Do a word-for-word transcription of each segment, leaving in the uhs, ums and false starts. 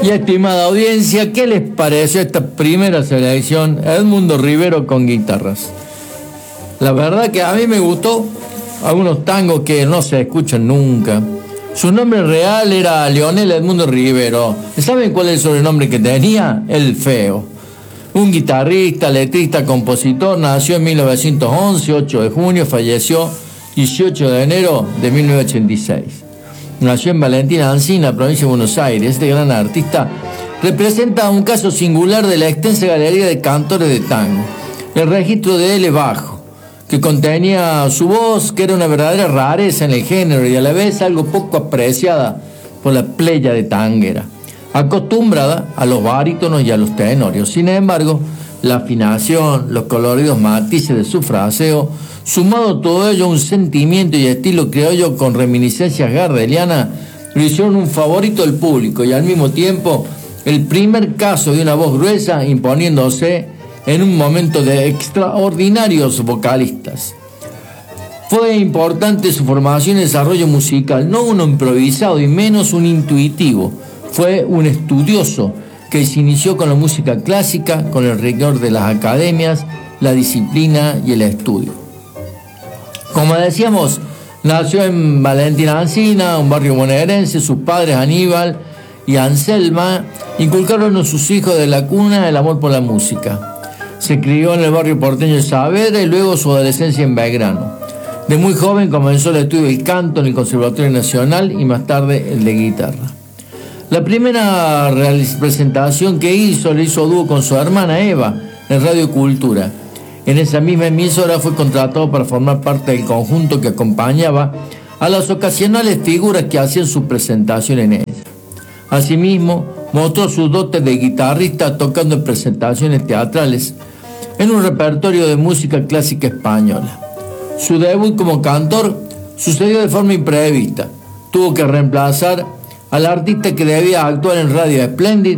Y estimada audiencia, ¿qué les pareció esta primera selección? Edmundo Rivero con guitarras. La verdad que a mí me gustó algunos tangos que no se escuchan nunca. Su nombre real era Leonel Edmundo Rivero. ¿Saben cuál es el sobrenombre que tenía? El Feo. Un guitarrista, letrista, compositor, nació en mil novecientos once, ocho de junio, falleció dieciocho de enero de mil novecientos ochenta y seis. Nació en Valentina Alsina, provincia de Buenos Aires. Este gran artista representa un caso singular de la extensa galería de cantores de tango. El registro de él es bajo, que contenía su voz, que era una verdadera rareza en el género y a la vez algo poco apreciada por la playa de tanguera, acostumbrada a los barítonos y a los tenorios. Sin embargo, la afinación, los coloridos matices de su fraseo, sumado todo ello a un sentimiento y estilo criollo con reminiscencias gardelianas, lo hicieron un favorito del público y al mismo tiempo el primer caso de una voz gruesa imponiéndose en un momento de extraordinarios vocalistas. Fue importante su formación y desarrollo musical, no uno improvisado y menos un intuitivo. Fue un estudioso que se inició con la música clásica, con el rigor de las academias, la disciplina y el estudio. Como decíamos, nació en Valentina Alsina, un barrio bonaerense. Sus padres, Aníbal y Anselma, inculcaron a sus hijos de la cuna el amor por la música. Se crió en el barrio porteño de Saavedra y luego su adolescencia en Belgrano. De muy joven comenzó el estudio del canto en el Conservatorio Nacional y más tarde el de guitarra. La primera presentación que hizo, le hizo dúo con su hermana Eva en Radio Cultura. En esa misma emisora fue contratado para formar parte del conjunto que acompañaba a las ocasionales figuras que hacían su presentación en ella. Asimismo, mostró sus dotes de guitarrista tocando en presentaciones teatrales en un repertorio de música clásica española. Su debut como cantor sucedió de forma imprevista. Tuvo que reemplazar al artista que debía actuar en Radio Splendid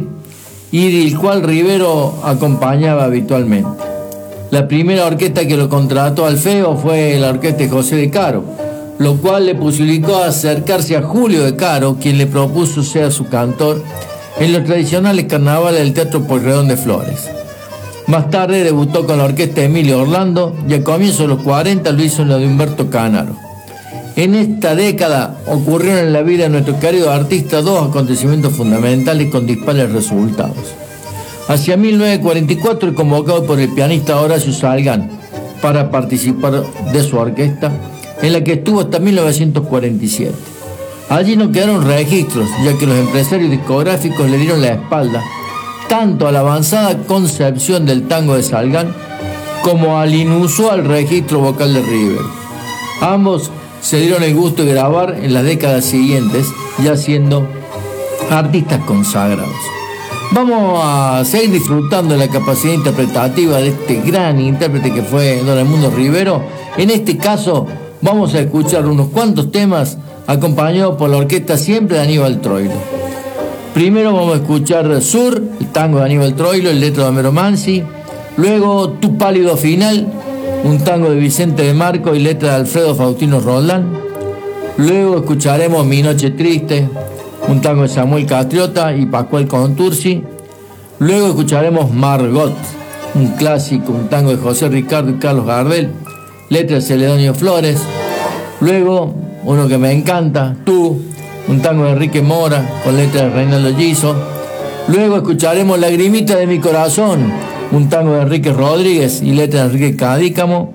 y del cual Rivero acompañaba habitualmente. La primera orquesta que lo contrató al Feo fue la orquesta de José de Caro, lo cual le posibilitó acercarse a Julio de Caro, quien le propuso ser su cantor en los tradicionales carnavales del Teatro Pueyrredón de Flores. Más tarde debutó con la orquesta de Emilio Orlando y a comienzos de los cuarenta lo hizo en la de Humberto Canaro. En esta década ocurrieron en la vida de nuestro querido artista dos acontecimientos fundamentales con dispares resultados. Hacia mil novecientos cuarenta y cuatro es convocado por el pianista Horacio Salgán para participar de su orquesta, en la que estuvo hasta mil novecientos cuarenta y siete. Allí no quedaron registros, ya que los empresarios discográficos le dieron la espalda tanto a la avanzada concepción del tango de Salgán como al inusual registro vocal de Rivero. Ambos se dieron el gusto de grabar en las décadas siguientes, ya siendo artistas consagrados. Vamos a seguir disfrutando de la capacidad interpretativa de este gran intérprete que fue don Edmundo Rivero. En este caso vamos a escuchar unos cuantos temas acompañados por la orquesta siempre de Aníbal Troilo. Primero vamos a escuchar Sur, el tango de Aníbal Troilo, el letra de Homero Mansi. Luego Tu pálido final, un tango de Vicente de Marco y letra de Alfredo Faustino Roldán. Luego escucharemos Mi noche triste, un tango de Samuel Castriota y Pascual Contursi. Luego escucharemos Margot, un clásico, un tango de José Ricardo y Carlos Gardel, letra de Celedonio Flores. Luego, uno que me encanta, Tú, un tango de Enrique Mora con letra de Reinaldo Giso. Luego escucharemos Lagrimita de mi corazón, un tango de Enrique Rodríguez y letra de Enrique Cadícamo.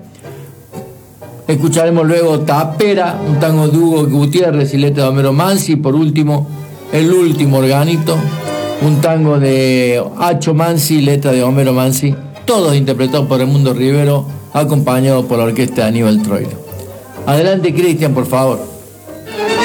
Escucharemos luego Tapera, un tango de Hugo Gutiérrez y letra de Homero Mansi. Y por último, El último organito, un tango de Acho Mansi, letra de Homero Mansi, todos interpretados por Edmundo Rivero, acompañado por la orquesta de Aníbal Troilo. Adelante, Cristian, por favor.